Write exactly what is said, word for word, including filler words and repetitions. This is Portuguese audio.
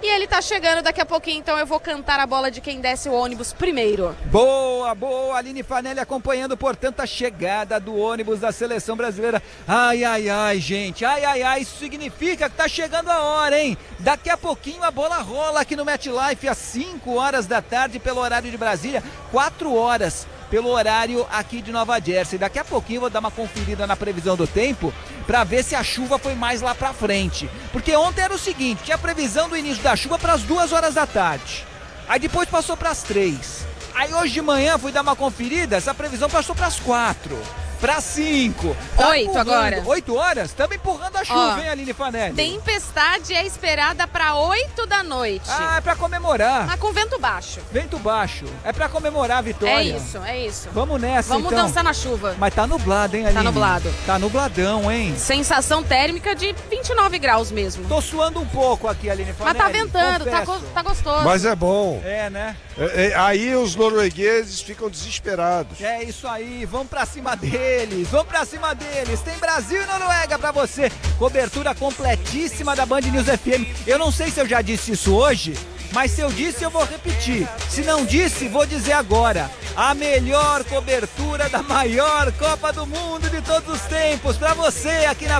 e ele tá chegando daqui a pouquinho, então eu vou cantar a bola de quem desce o ônibus primeiro. Boa, boa, Aline Fanelli acompanhando, portanto, a chegada do ônibus da seleção brasileira. Ai, ai, ai, gente, ai, ai, ai, isso significa que tá chegando a hora, hein? Daqui a pouquinho a bola rola aqui no MetLife às cinco horas da tarde pelo horário de Brasília, quatro horas pelo horário aqui de Nova Jersey. Daqui a pouquinho eu vou dar uma conferida na previsão do tempo para ver se a chuva foi mais lá para frente. Porque ontem era o seguinte, tinha previsão do início da chuva para as duas horas da tarde. Aí depois passou para as três. Aí hoje de manhã fui dar uma conferida, essa previsão passou para as quatro. Pra cinco. Tá Oito empurrando. agora. Oito horas? Estamos empurrando a chuva, Ó, hein, Aline Fanelli? Tempestade é esperada para oito da noite. Ah, é pra comemorar. Mas com vento baixo. Vento baixo. É pra comemorar a vitória. É isso, é isso. Vamos nessa, Vamos então. dançar na chuva. Mas tá nublado, hein, Aline? Tá nublado. Tá nubladão, hein? Sensação térmica de vinte e nove graus mesmo. Tô suando um pouco aqui, Aline Mas Fanelli. tá ventando, tá, confesso. go- tá gostoso. Mas é bom. É, né? É, é, aí os noruegueses ficam desesperados. É isso aí, vamos pra cima deles, vamos pra cima deles. Tem Brasil e Noruega pra você. Cobertura completíssima da Band News F M. Eu não sei se eu já disse isso hoje, mas se eu disse eu vou repetir. Se não disse, vou dizer agora. A melhor cobertura da maior Copa do Mundo de todos os tempos pra você aqui na